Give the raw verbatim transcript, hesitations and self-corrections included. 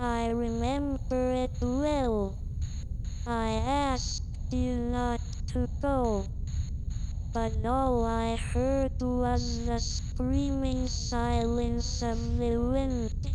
I remember it well. I asked you not to go, but all I heard was the screaming silence of the wind.